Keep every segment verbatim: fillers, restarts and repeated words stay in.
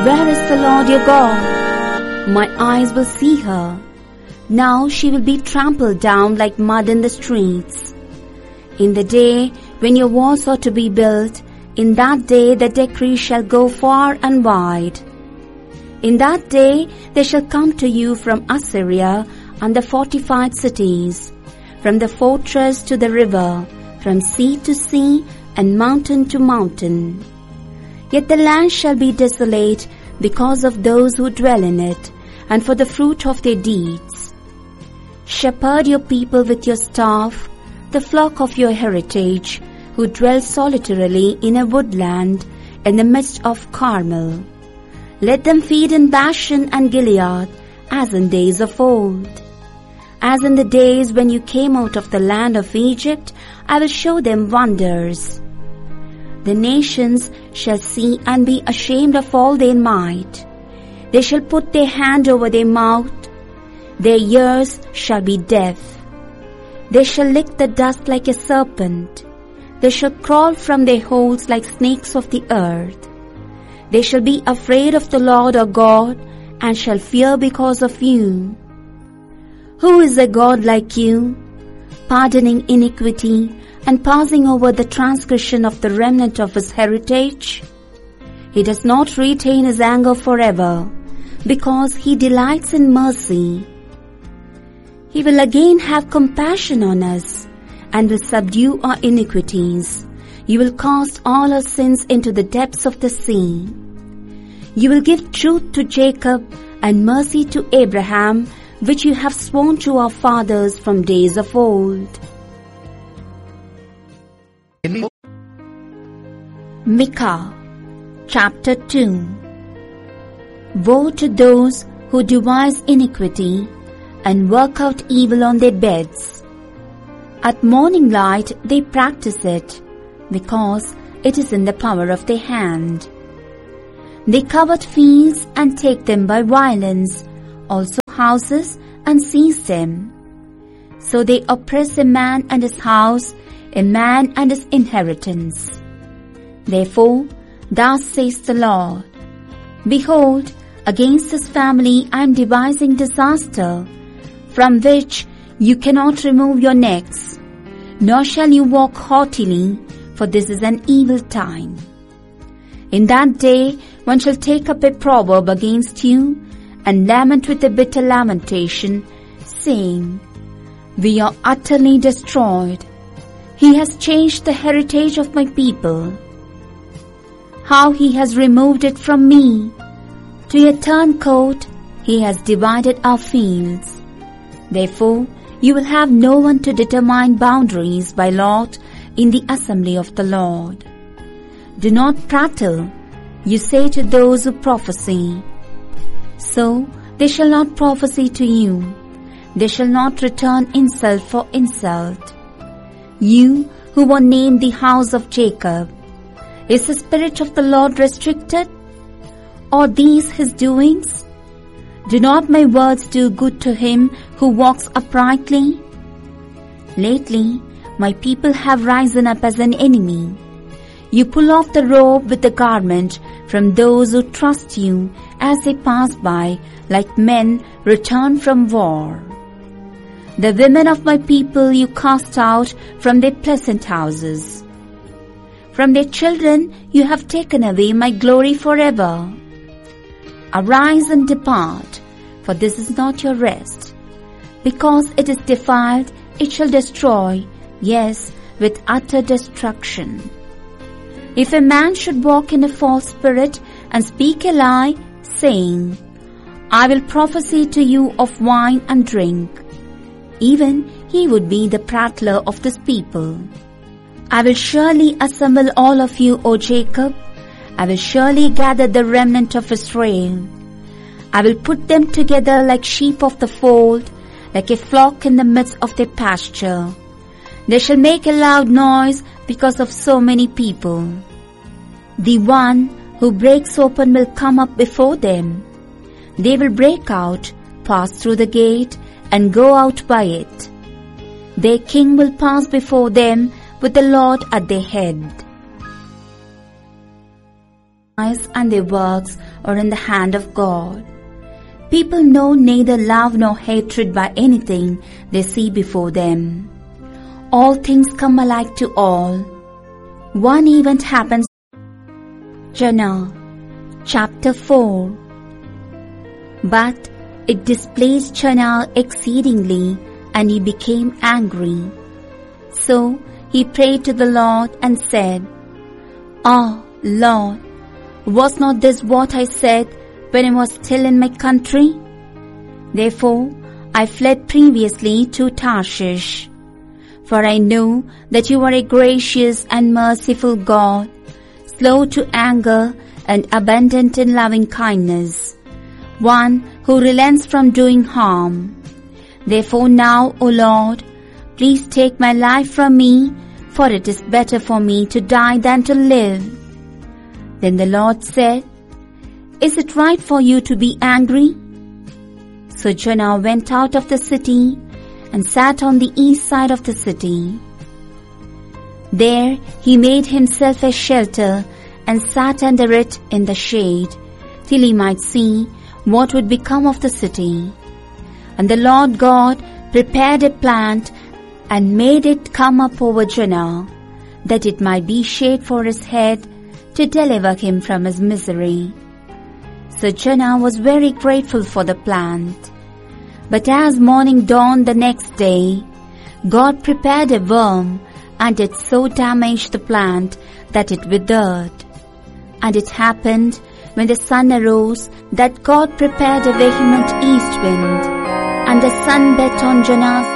Where is the Lord your God? My eyes will see her. Now she will be trampled down like mud in the streets. In the day when your walls are to be built, in that day the decree shall go far and wide. In that day they shall come to you from Assyria and the fortified cities, from the fortress to the river, from sea to sea and mountain to mountain. Yet the land shall be desolate because of those who dwell in it, and for the fruit of their deeds. Shepherd your people with your staff, the flock of your heritage, who dwell solitarily in a woodland in the midst of Carmel. Let them feed in Bashan and Gilead, as in days of old. As in the days when you came out of the land of Egypt, I will show them wonders. The nations shall see and be ashamed of all their might. They shall put their hand over their mouth. Their ears shall be deaf. They shall lick the dust like a serpent. They shall crawl from their holes like snakes of the earth. They shall be afraid of the Lord our God, and shall fear because of you. Who is a God like you, pardoning iniquity and passing over the transgression of the remnant of his heritage? He does not retain his anger forever, because he delights in mercy. He will again have compassion on us, and will subdue our iniquities. You will cast all our sins into the depths of the sea. You will give truth to Jacob and mercy to Abraham, which you have sworn to our fathers from days of old. Micah, chapter two. Woe to those who devise iniquity and work out evil on their beds. At morning light they practice it, because it is in the power of their hand. They covet fields and take them by violence, also houses, and seize them. So they oppress a man and his house, a man and his inheritance. Therefore, thus says the Lord, Behold, against this family I am devising disaster, from which you cannot remove your necks, nor shall you walk haughtily, for this is an evil time. In that day one shall take up a proverb against you, and lament with a bitter lamentation, saying, We are utterly destroyed. He has changed the heritage of my people. How he has removed it from me. To a turncoat he has divided our fields. Therefore you will have no one to determine boundaries by lot in the assembly of the Lord. Do not prattle, you say to those who prophesy. So they shall not prophesy to you. They shall not return insult for insult. You who were named the house of Jacob, is the Spirit of the Lord restricted? Are these his doings? Do not my words do good to him who walks uprightly? Lately my people have risen up as an enemy. You pull off the robe with the garment from those who trust you as they pass by, like men returned from war. The women of my people you cast out from their pleasant houses. From their children you have taken away my glory forever. Arise and depart, for this is not your rest. Because it is defiled, it shall destroy, yes, with utter destruction. If a man should walk in a false spirit and speak a lie, saying, I will prophesy to you of wine and drink, even he would be the prattler of this people. I will surely assemble all of you, O Jacob. I will surely gather the remnant of Israel. I will put them together like sheep of the fold, like a flock in the midst of their pasture. They shall make a loud noise because of so many people. The one who breaks open will come up before them. They will break out, pass through the gate, and go out by it. Their king will pass before them with the Lord at their head. And their works or in the hand of God. People know neither love nor hatred by anything they see before them. All things come alike to all. One event happens. Jonah, chapter four. But it displeased Jonah exceedingly, and he became angry. So he prayed to the Lord and said, Ah, Lord, was not this what I said when I was still in my country? Therefore I fled previously to Tarshish. For I know that you are a gracious and merciful God, slow to anger and abundant in loving kindness, one who relents from doing harm. Therefore now, O Lord, please take my life from me, for it is better for me to die than to live. Then the Lord said, Is it right for you to be angry? So Jonah went out of the city and sat on the east side of the city. There he made himself a shelter and sat under it in the shade, till he might see what would become of the city. And the Lord God prepared a plant and made it come up over Jonah, that it might be shade for his head, to deliver him from his misery. So Jonah was very grateful for the plant. But as morning dawned the next day, God prepared a worm, and it so damaged the plant that it withered. And it happened, when the sun arose, that God prepared a vehement east wind, and the sun beat on Jonah's.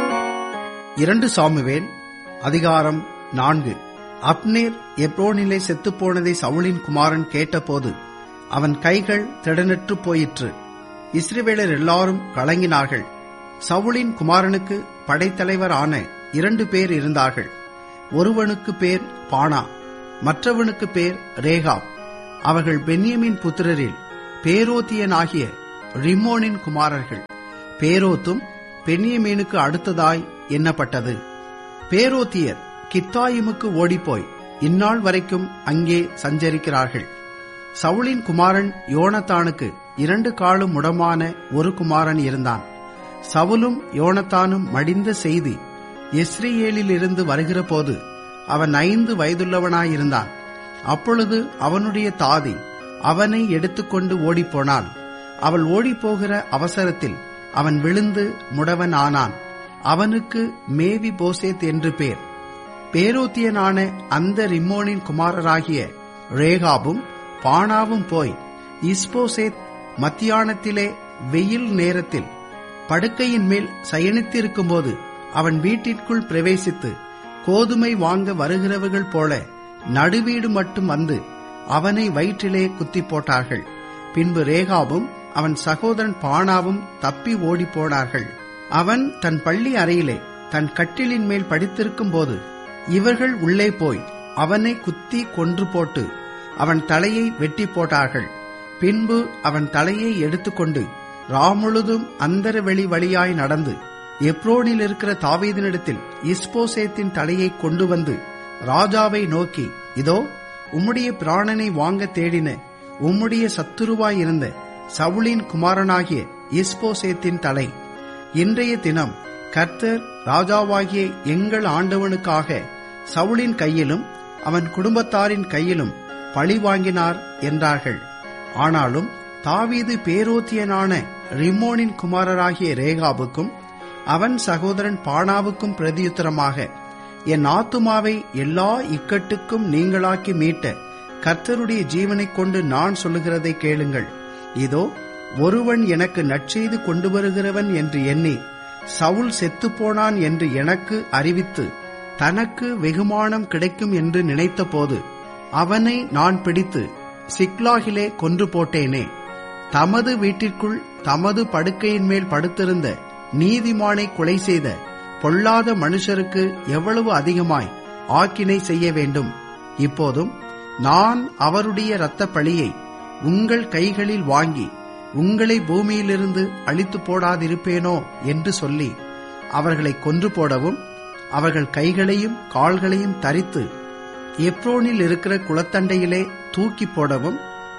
இரண்டு Samuel அதிகாரம் நான்கு. Abner எப்ரோனிலே செத்துப்போனதை சவுலின் குமாரன் கேட்டபோது அவன் கைகள் திடனற்று போயிற்று. இஸ்ரவேலர் எல்லாரும் கலங்கினார்கள். சவுலின் குமாரனுக்கு படைத்தலைவர் ஆன இரண்டு பேர் இருந்தார்கள். ஒருவனுக்கு பேர் பானா, மற்றவனுக்கு பேர் ரேகாப். அவர்கள் பென்யமீன் புத்திரரில் பேரோத்தியனாகிய ரிம்மோனின் குமாரர்கள். பேரோத்தும் பென்யமீனுக்கு அடுத்ததாய் எண்ணப்பட்டது. பேரோத்தியர் கித்தாயிமுக்கு ஓடிப்போய் இந்நாள் வரைக்கும் அங்கே சஞ்சரிக்கிறார்கள். சவுலின் குமாரன் யோனத்தானுக்கு இரண்டு காலும் முடமான ஒரு குமாரன் இருந்தான். சவுலும் யோனத்தானும் மடிந்த செய்தி எஸ்ரேலிலிருந்து வருகிற போது அவன் ஐந்து வயதுள்ளவனாயிருந்தான். அப்பொழுது அவனுடைய தாதி அவனை எடுத்துக்கொண்டு ஓடிப்போனாள். அவள் ஓடிப்போகிற அவசரத்தில் அவன் விழுந்து முடவன் ஆனான். அவனுக்கு மேவி போசேத் என்று பேர். பேரோத்தியனான அந்த ரிம்மோனின் குமாரராகிய ரேகாபும் பானாவும் போய் இஸ்போசேத் மத்தியானத்திலே வெயில் நேரத்தில் படுக்கையின் மேல் சயனித்திருக்கும் போது அவன் வீட்டிற்குள் பிரவேசித்து கோதுமை வாங்க வருகிறவர்கள் போல நடுவீடு மட்டும் வந்து அவனை வயிற்றிலே குத்தி போட்டார்கள். பின்பு ரேகாபும் அவன் சகோதரன் பானாவும் தப்பி ஓடி போனார்கள். அவன் தன் பள்ளி அறையிலே தன் கட்டிலின் மேல் படுத்திருக்கும் போது இவர்கள் உள்ளே போய் அவனை குத்தி கொன்று போட்டு அவன் தலையை வெட்டி போட்டார்கள். பின்பு அவன் தலையை எடுத்துக்கொண்டு ராமுழுதும் அந்தர வெளி வழியாய் நடந்து எப்ரோனில் இருக்கிற தாவீதினிடத்தில் இஸ்போசேத்தின் தலையை கொண்டு வந்து ராஜாவை நோக்கி, இதோ உம்முடைய பிராணனை வாங்க தேடின உம்முடைய சத்துருவாயிருந்த சவுலின் குமாரனாகிய இஸ்போசேத்தின் தலை. இன்றைய தினம் கர்த்தர் ராஜாவாகிய எங்கள் ஆண்டவனுக்காக சவுலின் கையிலும் அவன் குடும்பத்தாரின் கையிலும் பழி வாங்கினார் என்றார்கள். ஆனாலும் தாவீது பேரோத்தியனான ரிம்மோனின் குமாரராகிய ரேகாபுக்கும் அவன் சகோதரன் பானாவுக்கும் பிரதியுத்தரமாக, என் ஆத்துமாவை எல்லா இக்கட்டுக்கும் நீங்களாக்கி மீட்ட கர்த்தருடைய ஜீவனைக் கொண்டு நான் சொல்லுகிறதை கேளுங்கள். இதோ ஒருவன் எனக்கு நற்செய்து கொண்டு வருகிறவன் என்று எண்ணி சவுல் செத்துப்போனான் என்று எனக்கு அறிவித்து தனக்கு வெகுமானம் கிடைக்கும் என்று நினைத்த போது அவனை நான் பிடித்து சிக்லாகிலே கொன்று போட்டேனே. தமது வீட்டிற்குள் தமது படுக்கையின் மேல் படுத்திருந்த நீதிமானை கொலை செய்த பொல்லாத மனுஷருக்கு எவ்வளவு அதிகமாய் ஆக்கினை செய்ய வேண்டும். இப்போதும் நான் அவருடைய இரத்த பழியை உங்கள் கைகளில் வாங்கி உங்களை பூமியிலிருந்து அழித்து போடாதிருப்பேனோ என்று சொல்லி அவர்களை கொன்று போடவும் அவர்கள் கைகளையும் கால்களையும் தரித்து எப்ரோனில் இருக்கிற குளத்தண்டையிலே தூக்கி போடவும்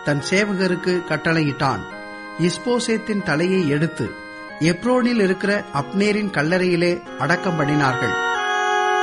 தன் சேவகருக்கு கட்டளையிட்டான். இஸ்போசேத்தின் தலையை எடுத்து எப்ரோனில் இருக்கிற அப்னேரின் கல்லறையிலே அடக்கம் பண்ணினார்கள்.